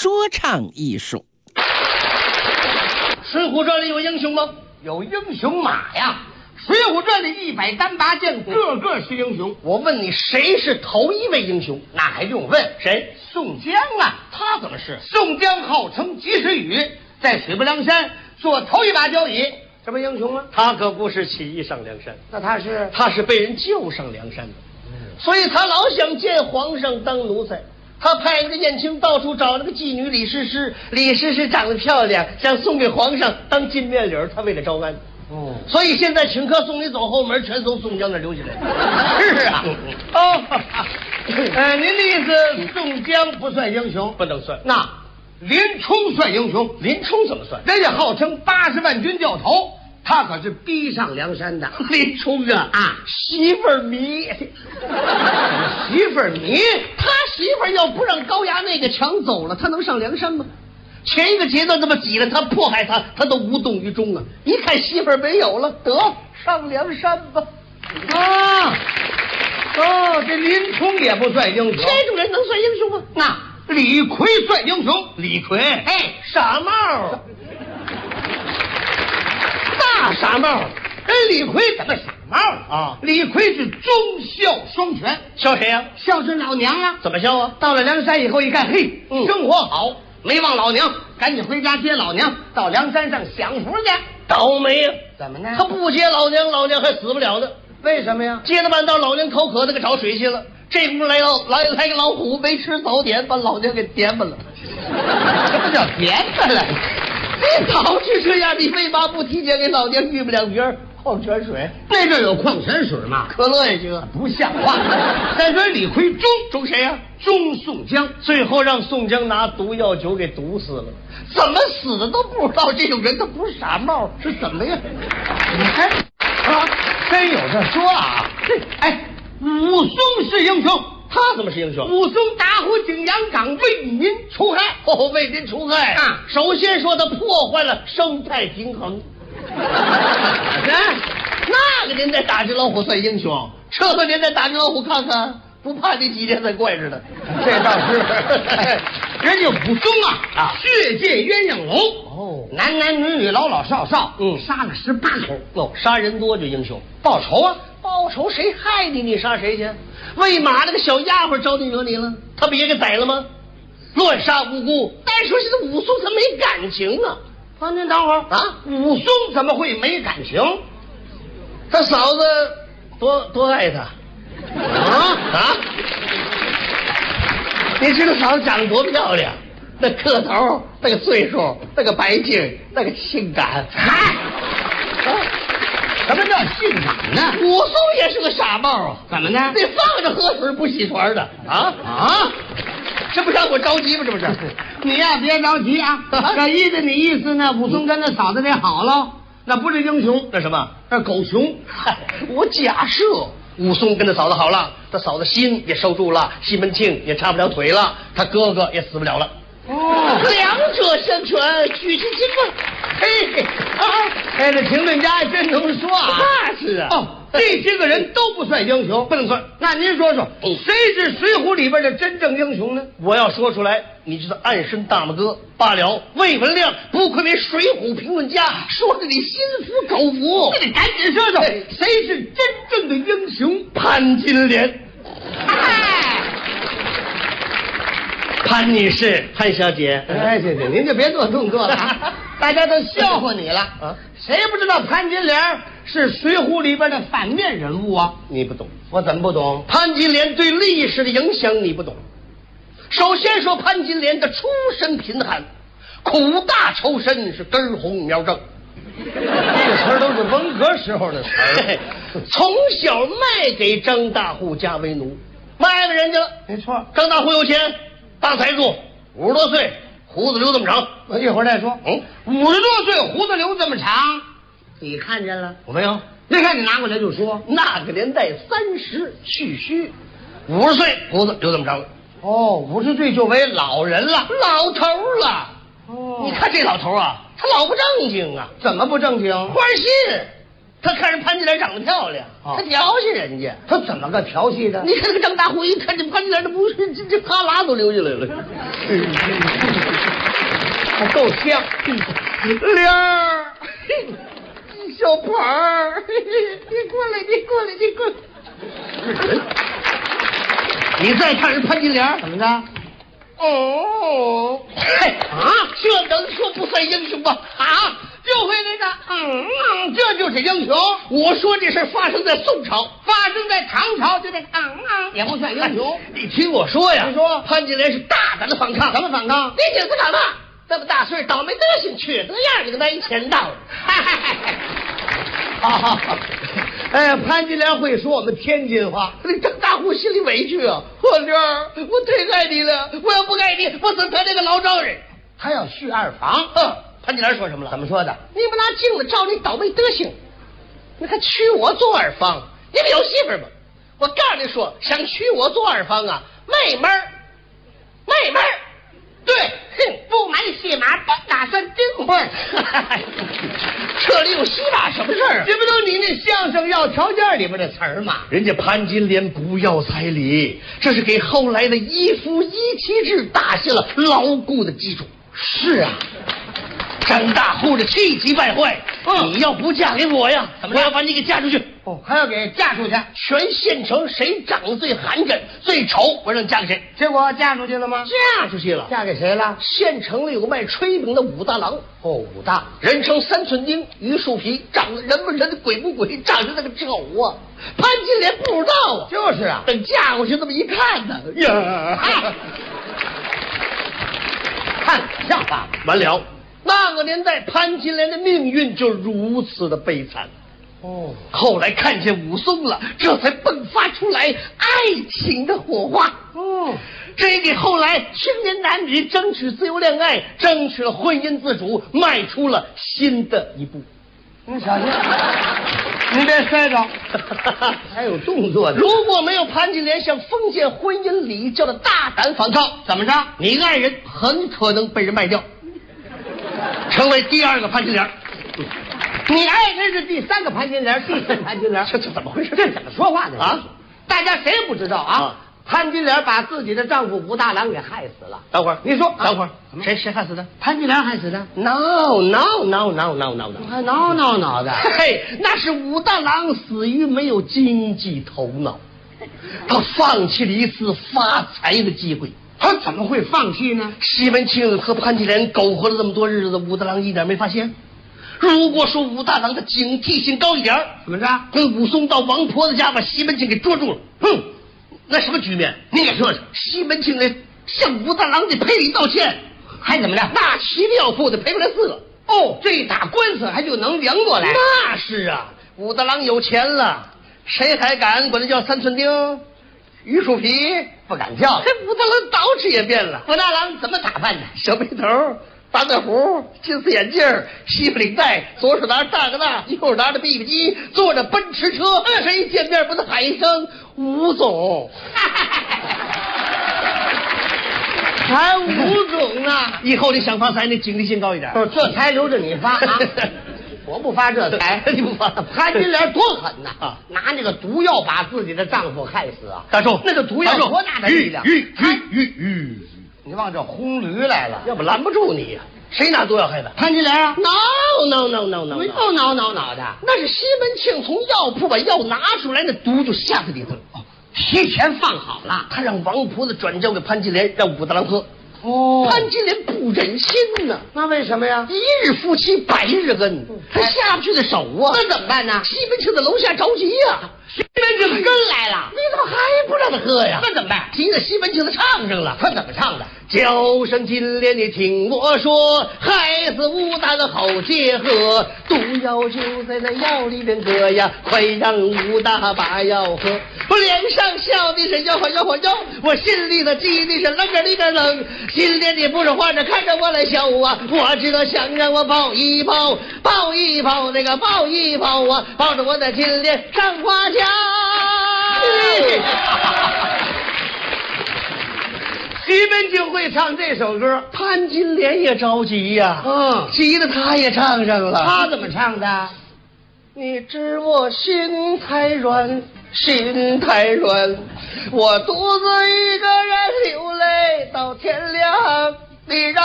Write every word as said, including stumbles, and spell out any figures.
说唱艺术。 水浒传里有英雄吗？ 有英雄马呀！水浒传里一百单八将，个个是英雄。 我问你，谁是头一位英雄？ 那还用问？ 谁？ 宋江啊！ 他怎么是？ 宋江号称及时雨，在水泊梁山做头一把交椅，这不英雄吗？ 他可不是起义上梁山， 那他是？ 他是被人救上梁山的，嗯、所以他老想见皇上当奴才。他派那个燕青到处找那个妓女李师师，李师师长得漂亮，想送给皇上当金面礼，他为了招安。哦，所以现在请客送你走后门，全从宋江那留下来了。 是啊，哦，呃，您的意思，宋江不算英雄？ 不能算。 那林冲算英雄？ 林冲怎么算？ 人家号称八十万军教头，他可是逼上梁山的。 林冲啊啊，媳妇儿迷， 媳妇儿迷， 他媳妇儿要不让高衙内给抢走了，他能上梁山吗？前一个阶段这么挤了他，迫害他，他都无动于衷啊！一看媳妇儿没有了，得上梁山吧。 啊，哦，这林冲也不算英雄， 这种人能算英雄吗？ 那李逵算英雄。 李逵， 哎， 傻帽，大傻帽。 哎，李逵怎么傻帽啊？李逵是忠孝双全。 孝谁呀、啊？ 孝顺老娘啊。 怎么孝啊？ 到了梁山以后一看，嘿，嗯、生活好，没忘老娘，赶紧回家接老娘，到梁山上享福去。 倒霉呀、啊！ 怎么呢？ 他不接老娘，老娘还死不了呢。 为什么呀？ 接了半道，老娘口渴，他给找水去了。这功夫来到来来个老虎，没吃早点，把老娘给颠巴了。 这不叫颠巴了？ 你早是这样，你为嘛不提前给老娘预备两瓶矿泉水？ 那阵有矿泉水吗？ 可乐也行， 不像话。再说李逵忠忠谁呀、啊？ 忠宋江， 最后让宋江拿毒药酒给毒死了。怎么死的都不知道，这种人他不是傻帽是怎么样？ 你看啊，真有这说啊！哎，武松是英雄。 他怎么是英雄？ 武松打虎景阳冈，为民除害。 哦，为民除害啊！ 首先说他破坏了生态平衡。那个年代打只老虎算英雄，这个年代打只老虎看看，不怕你几天才怪似的。 这倒是。人家武松啊，啊，血溅鸳鸯楼。 哦， 男男女女，老老少少， 嗯， 杀了十八口。 哦，杀人多就英雄。 报仇啊！ 报仇，谁害你，你杀谁去？为嘛那个小丫鬟招你惹你了？他不也给宰了吗？乱杀无辜。再说现在武松他没感情啊！ 啊，您等会儿啊， 武松怎么会没感情？ 他嫂子多多爱他啊啊！你知道嫂子长得多漂亮？那个头，那个岁数，那个白净，那个性感。 嗨、啊，什么叫性感呢？ 武松也是个傻帽啊！ 怎么呢？ 你放着河水不洗船的啊啊！这不让我着急吗？这不是？ 你呀，别着急啊！这依着你意思呢，武松跟他嫂子得好了，那不是英雄， 那什么？ 那狗熊。 嗨，我假设武松跟他嫂子好了，他嫂子心也收住了，西门庆也插不了腿了，他哥哥也死不了了。 哦， 两者相全，举其轻嘛。 嘿，啊，哎，这评论家真能说啊！ 那是啊。 哦，这些个人都不算英雄， 不能算。 那您说说， 嗯、 谁是《水浒》里边的真正英雄呢？ 我要说出来，你知道暗身大拇哥罢了。魏文亮不愧为《水浒》评论家，说的你心服口服。 你得赶紧说说，谁是真正的英雄？ 潘金莲。 哎。 潘女士，潘小姐， 哎，对对，您就别做动作了，大家都笑话你了啊！谁不知道潘金莲是《水浒》里边的反面人物啊？ 你不懂， 我怎么不懂？ 潘金莲对历史的影响你不懂。首先说潘金莲的出身贫寒，苦大仇深，是根红苗正。 这个词儿都是文革时候的词儿。 从小卖给张大户家为奴，卖了人家了。 没错， 张大户有钱。大财主，五十多岁，胡子留这么长。 我一会儿再说。 嗯， 五十多岁，胡子留这么长，你看见了？ 我没有。 别看你拿过来就说， 那个年代三十蓄须，五十岁胡子留这么长。 哦，五十岁就为老人了， 老头了。哦，你看这老头啊，他老不正经啊。 怎么不正经？ 花心。他看人潘金莲长得漂亮，哦、他调戏人家。 他怎么个调戏的？ 你看那个张大虎一看这潘金莲，这不是这这哈喇都流下来了。 还够香。莲儿，小盘儿，你过来，你过来，你过来。 你再看人潘金莲怎么着？哦， 嘿啊，这能说不算英雄吗？啊， 就会那个，嗯，这就是英雄。 我说这事发生在宋朝， 发生在唐朝，就这个，嗯嗯，也不算英雄。 你听我说呀， 你说潘金莲是大胆的反抗。 怎么反抗？ 你听不长大，这么大岁倒霉德行，缺德样，你个没钱道。 啊，哎，潘金莲会说我们天津话， 你张大户心里委屈啊！我莲儿，我太爱你了，我要不爱你，我怎他那个老丈人？ 他要续二房。 嗯，潘金莲说什么了？ 怎么说的？ 你们拿镜子照你倒霉德行，你还娶我做二房？你们有媳妇吗？我告诉你说，想娶我做二房啊，没门儿，没门儿。对，哼， 不买戏码，不打算订婚。 这里有戏码什么事儿啊？ 这不都你那相声要条件里边的词儿吗？ 人家潘金莲不要彩礼，这是给后来的一夫一妻制打下了牢固的基础。 是啊， 张大户的气急败坏， 嗯， 你要不嫁给我呀， 怎么我要把你给嫁出去。 哦，还要给嫁出去？ 全县城谁长得最寒碜、最丑，我让你嫁给谁？ 结果嫁出去了吗？ 嫁出去了。 嫁给谁了？ 县城里有卖炊饼的武大郎。 哦，武大， 人称三寸丁，榆树皮，长得人不人，鬼不鬼，长得那个丑啊！潘金莲不知道啊， 就是啊， 等嫁过去这么一看呢，呀， 看像话吗？ 完了。那个年代，潘金莲的命运就如此的悲惨。 哦， 后来看见武松了，这才迸发出来爱情的火花。 哦， 这也给后来青年男女争取自由恋爱、争取了婚姻自主迈出了新的一步。 你小心，你别摔着，还有动作呢。 如果没有潘金莲向封建婚姻礼教的大胆反抗， 怎么着？ 你爱人很可能被人卖掉，成为第二个潘金莲。 你爱人是第三个潘金莲，第四个潘金莲， 这这怎么回事？ 这怎么说话呢？ 啊， 大家谁也不知道啊。 啊潘金莲把自己的丈夫武大郎给害死了。 等会儿， 你说， 等会儿， 啊谁谁害死的？ 潘金莲害死的 ？No no no no no no no， 还挠挠挠的。 嘿，那是武大郎死于没有经济头脑，他放弃了一次发财的机会。 他怎么会放弃呢？ 西门庆和潘金莲苟合了这么多日子，武大郎一点没发现。如果说武大郎的警惕性高一点， 怎么着？ 跟武松到王婆子家把西门庆给捉住了，哼，那什么局面？ 你给说说。 西门庆得向武大郎得赔礼道歉， 还怎么着？ 大齐料铺得赔不来四个。 哦，这一打官司还就能赢过来？ 那是啊，武大郎有钱了，谁还敢管他叫三寸丁、榆树皮？ 不敢叫。 这武大郎捯饬也变了。 武大郎怎么打扮的？ 小背头，大个胡，金丝眼镜，西服领带，左手拿着大哥大，右手拿着 B B 机，坐着奔驰车，谁见面不能喊一声吴总？ 还吴总呢？ 以后你想发财，你警惕性高一点。 哦，这财留着你发啊！我不发这财， 你不发。 潘金莲多狠呐！ 啊， 拿那个毒药把自己的丈夫害死啊！ 大众， 那个毒药多大的力量？ 吁吁吁吁！ 你往这轰驴来了， 要不拦不住你呀、啊！谁拿毒药害的？ 潘金莲啊 ？No no no no no， 没有挠挠挠的， 那是西门庆从药铺把药拿出来，那毒就下在里头了。 哦，提前放好了， 他让王婆子转交给潘金莲，让武大郎喝。 哦， 潘金莲不忍心呐， 那为什么呀？ 一日夫妻百日恩，他下不去的手啊， 那怎么办呢？ 西门庆在楼下着急呀、啊， 西门庆跟来了， 你怎么还不让他喝呀？ 那怎么办？ 急得西门庆他唱上了， 他怎么唱的？ 叫声金莲，你听我说，害死武大的好结合，毒药就在那药里边搁呀，快让武大把药喝。我脸上笑的是吆喝吆喝吆，我心里头急的是愣个里个愣。金莲你不是换着看着我来笑啊，我知道想让我抱一抱，抱一抱那个抱一抱啊，抱着我的金莲上花轿。 西门庆会唱这首歌， 潘金莲也着急呀、啊， 嗯， 急得他也唱上了。 他怎么唱的？ 你知我心太软，心太软，我独自一个人流泪到天亮，你让